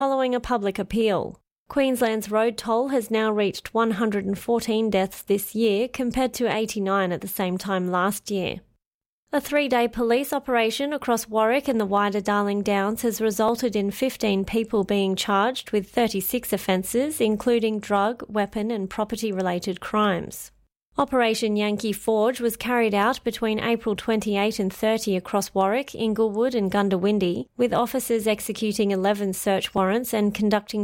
following a public appeal. Queensland's road toll has now reached 114 deaths this year compared to 89 at the same time last year. A 3-day police operation across Warwick and the wider Darling Downs has resulted in 15 people being charged with 36 offences, including drug, weapon and property-related crimes. Operation Yankee Forge was carried out between April 28 and 30 across Warwick, Inglewood and Goondiwindi, with officers executing 11 search warrants and conducting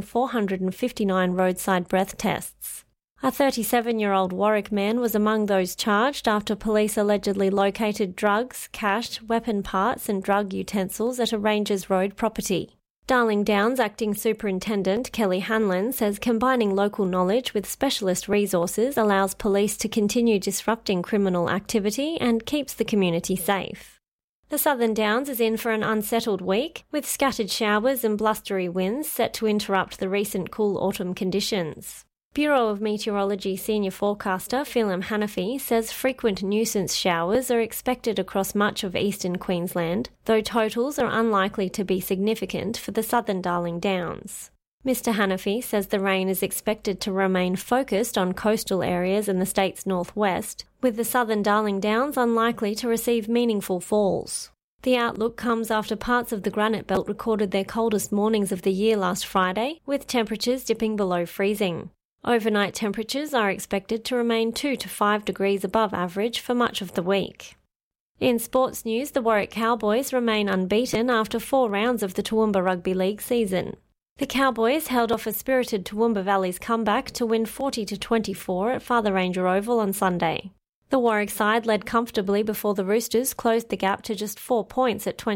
459 roadside breath tests. A 37-year-old Warwick man was among those charged after police allegedly located drugs, cash, weapon parts and drug utensils at a Rangers Road property. Darling Downs Acting Superintendent Kelly Hanlon says combining local knowledge with specialist resources allows police to continue disrupting criminal activity and keeps the community safe. The Southern Downs is in for an unsettled week, with scattered showers and blustery winds set to interrupt the recent cool autumn conditions. Bureau of Meteorology senior forecaster Phelim Hanafi says frequent nuisance showers are expected across much of eastern Queensland, though totals are unlikely to be significant for the southern Darling Downs. Mr Hanafi says the rain is expected to remain focused on coastal areas in the state's northwest, with the southern Darling Downs unlikely to receive meaningful falls. The outlook comes after parts of the Granite Belt recorded their coldest mornings of the year last Friday, with temperatures dipping below freezing. Overnight temperatures are expected to remain 2 to 5 degrees above average for much of the week. In sports news, the Warwick Cowboys remain unbeaten after 4 rounds of the Toowoomba Rugby League season. The Cowboys held off a spirited Toowoomba Valley's comeback to win 40-24 at Father Ranger Oval on Sunday. The Warwick side led comfortably before the Roosters closed the gap to just 4 points at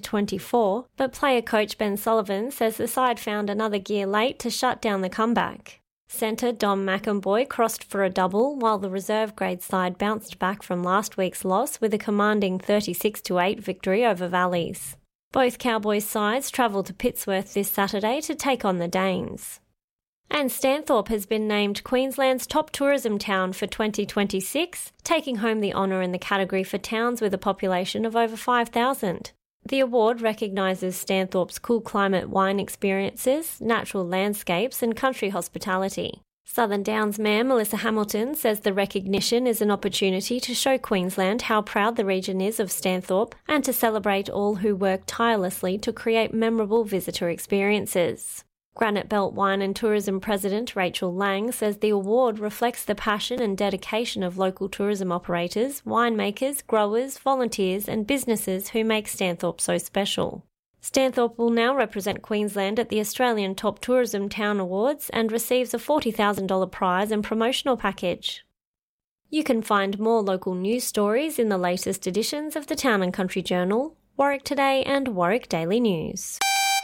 28-24, but player coach Ben Sullivan says the side found another gear late to shut down the comeback. Centre Dom McEnboy crossed for a double, while the reserve grade side bounced back from last week's loss with a commanding 36-8 victory over Valleys. Both Cowboys sides travel to Pittsworth this Saturday to take on the Danes. And Stanthorpe has been named Queensland's top tourism town for 2026, taking home the honour in the category for towns with a population of over 5,000. The award recognises Stanthorpe's cool climate wine experiences, natural landscapes and country hospitality. Southern Downs Mayor Melissa Hamilton says the recognition is an opportunity to show Queensland how proud the region is of Stanthorpe and to celebrate all who work tirelessly to create memorable visitor experiences. Granite Belt Wine and Tourism President Rachel Lang says the award reflects the passion and dedication of local tourism operators, winemakers, growers, volunteers and businesses who make Stanthorpe so special. Stanthorpe will now represent Queensland at the Australian Top Tourism Town Awards and receives a $40,000 prize and promotional package. You can find more local news stories in the latest editions of the Town and Country Journal, Warwick Today and Warwick Daily News.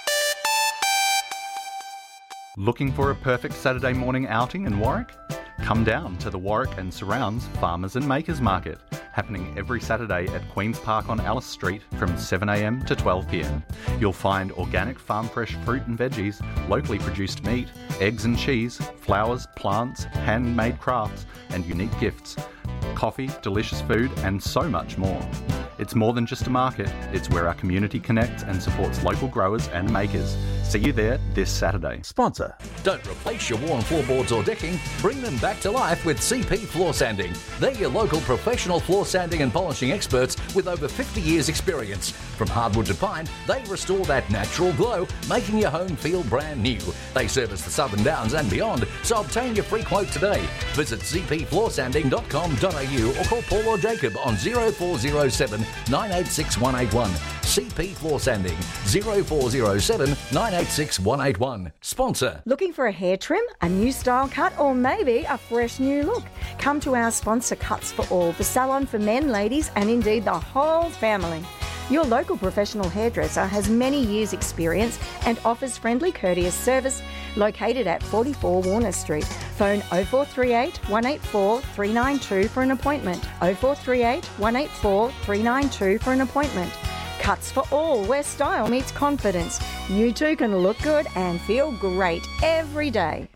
Looking for a perfect Saturday morning outing in Warwick? Come down to the Warwick and Surrounds Farmers and Makers Market, happening every Saturday at Queen's Park on Alice Street from 7am to 12pm. You'll find organic farm fresh fruit and veggies, locally produced meat, eggs and cheese, flowers, plants, handmade crafts and unique gifts, coffee, delicious food and so much more. It's more than just a market, it's where our community connects and supports local growers and makers. See you there this Saturday. Sponsor. Don't replace your worn floorboards or decking, bring them back to life with CP Floor Sanding. They're your local professional floor sanding and polishing experts with over 50 years experience. From hardwood to pine, they restore that natural glow, making your home feel brand new. They service the Southern Downs and beyond, so obtain your free quote today. Visit cpfloorsanding.com.au or call Paul or Jacob on 0407 986 181. CP Floor Sanding 0407 986 181. Sponsor. Looking for a hair trim, a new style cut or maybe a fresh new look? Come to our sponsor Cuts for All, the salon for men, ladies and indeed the whole family. Your local professional hairdresser has many years' experience and offers friendly, courteous service located at 44 Warner Street. Phone 0438 184 392 for an appointment. 0438 184 392 for an appointment. Cuts for All, where style meets confidence. You too can look good and feel great every day.